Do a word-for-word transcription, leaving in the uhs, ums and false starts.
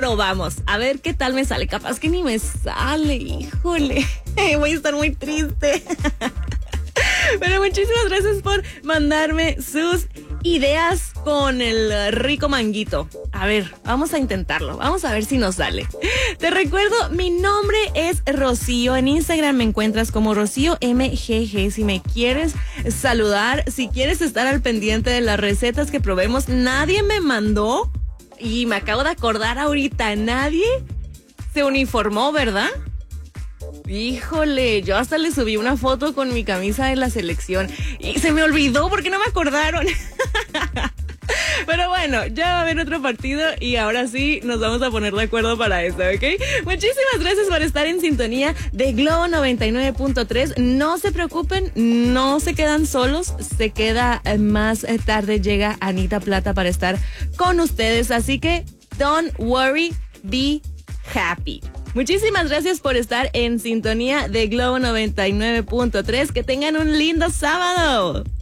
pero vamos, a ver qué tal me sale. Capaz que ni me sale, híjole. Voy a estar muy triste. Pero muchísimas gracias por mandarme sus ideas con el rico manguito. A ver, vamos a intentarlo. Vamos a ver si nos sale. Te recuerdo, mi nombre es Rocío. En Instagram me encuentras como Rocío M G G. Si me quieres saludar, si quieres estar al pendiente de las recetas que probemos, nadie me mandó. Y me acabo de acordar ahorita, nadie se uniformó, ¿verdad? Híjole, yo hasta le subí una foto con mi camisa de la selección y se me olvidó porque no me acordaron. Pero bueno, ya va a haber otro partido y ahora sí nos vamos a poner de acuerdo para eso, ¿ok? Muchísimas gracias por estar en sintonía de Globo noventa y nueve punto tres. No se preocupen, no se quedan solos, se queda más tarde, llega Anita Plata para estar con ustedes, así que don't worry, be happy. Muchísimas gracias por estar en sintonía de Globo noventa y nueve punto tres. Que tengan un lindo sábado.